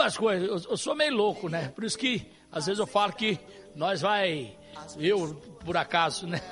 duas coisas. Eu sou meio louco, né? Por isso que, às vezes, eu falo que nós vai... Eu, por acaso, né?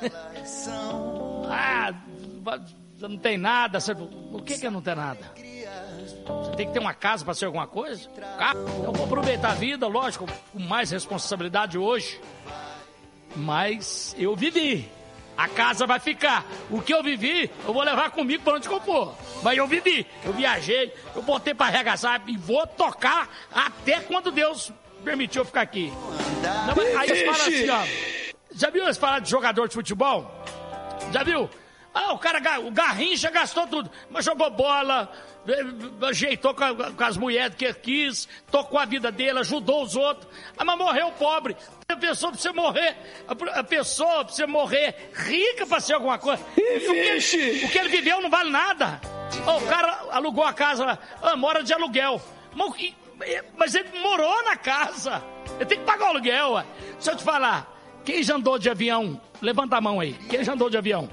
Você não tem nada. O que não tem nada? Você tem que ter uma casa para ser alguma coisa? Eu vou aproveitar a vida, lógico, com mais responsabilidade hoje. Mas eu vivi. A casa vai ficar. O que eu vivi, eu vou levar comigo para onde eu for. Mas eu vivi. Eu viajei, eu botei para arregaçar e vou tocar até quando Deus permitiu eu ficar aqui. Não, aí eles falam assim, ó. Já viu eles falar de jogador de futebol? Já viu? O Garrincha gastou tudo. Mas jogou bola, ajeitou com as mulheres que ele quis, tocou a vida dele, ajudou os outros. Mas morreu pobre. A pessoa precisa morrer rica para ser alguma coisa. O que ele viveu não vale nada. O cara alugou a casa lá, mora de aluguel. Mas ele morou na casa. Ele tem que pagar o aluguel. Ué. Deixa eu te falar. Quem já andou de avião? Levanta a mão aí. Quem já andou de avião?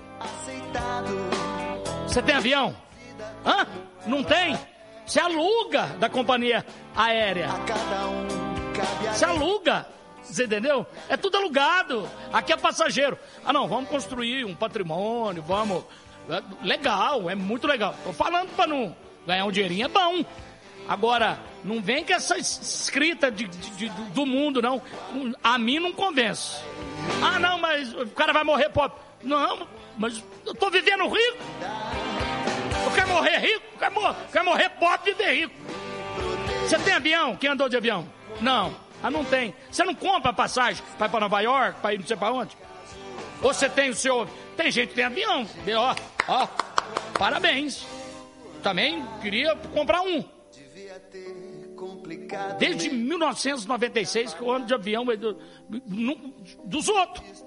Você tem avião? Hã? Não tem? Você aluga da companhia aérea. Você aluga. Você entendeu? É tudo alugado. Aqui é passageiro. Não, vamos construir um patrimônio, vamos... Legal, é muito legal. Tô falando para não ganhar um dinheirinho, é bom. Agora, não vem com essa escrita do mundo, não. A mim não convence. Não, mas o cara vai morrer pobre. Não, mas eu tô vivendo rico. Eu quero morrer rico, quero morrer pobre e viver rico. Você tem avião? Quem andou de avião? Não. Não tem. Você não compra passagem para ir para Nova York, para ir não sei para onde? Ou você tem o seu... Tem gente que tem avião. Ó, parabéns. Também queria comprar um. Desde 1996 que eu ando de avião dos outros.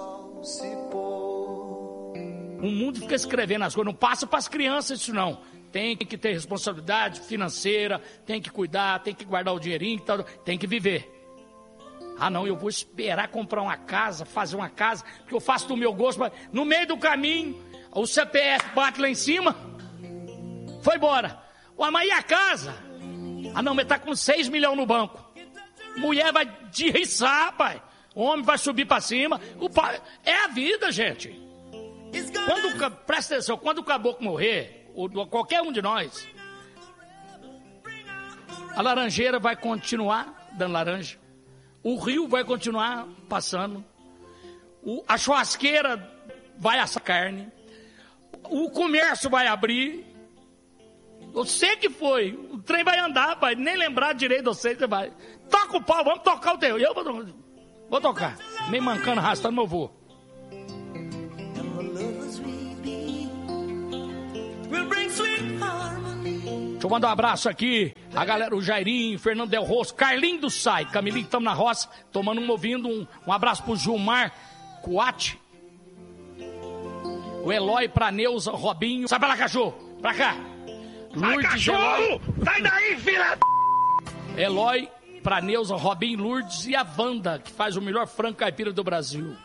O mundo fica escrevendo as coisas, não passa para as crianças isso não. Tem que ter responsabilidade financeira, tem que cuidar, tem que guardar o dinheirinho, tem que viver. Não, eu vou esperar comprar uma casa, fazer uma casa, que eu faço do meu gosto, mas no meio do caminho, o CPF bate lá em cima, foi embora. Mas e a casa? Não, mas tá com 6 milhões no banco. Mulher vai derriçar, pai. O homem vai subir para cima. O pai... É a vida, gente. Presta atenção, quando o caboclo morrer, ou qualquer um de nós, a laranjeira vai continuar dando laranja. O rio vai continuar passando. A churrasqueira vai assar carne. O comércio vai abrir. Eu sei que foi. O trem vai andar, pai. Nem lembrar direito de você vai. Toca o pau, vamos tocar o teu. Eu vou tocar. Meio mancando, arrastando meu voo. Deixa eu mandar um abraço aqui. A galera, o Jairinho, Fernando Del Rosso, Carlinho do Sai, Camilinho, estamos na roça, ouvindo um abraço pro Gilmar Coate. O Eloy, pra Neuza, Robinho. Sai pra lá, cachorro. Pra cá. Lourdes, Eloy. Sai daí, filha. Eloy, pra Neuza, Robinho, Lourdes e a Wanda, que faz o melhor frango caipira do Brasil.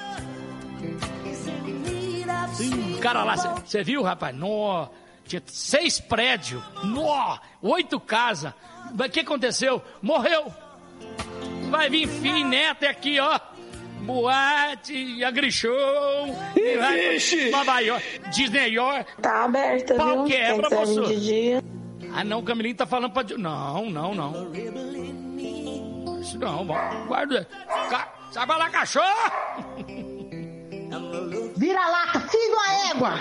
Cara lá, você viu, rapaz? Nó, tinha 6 prédios, 8 casas. O que aconteceu? Morreu. Vai vir filho e neto aqui, ó. Boate, agrishow, Nova York, Disney York. Tá aberta, pau viu? Quebra, moço. De dia. Não, o Camilinho tá falando pra... Não. Isso não, guarda. Sai pra lá, cachorro! Vira lata, filho da égua!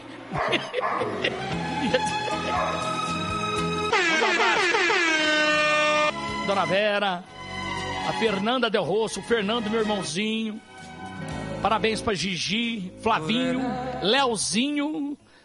Dona Vera, a Fernanda Del Rosso, o Fernando, meu irmãozinho. Parabéns pra Gigi, Flavinho, Leozinho.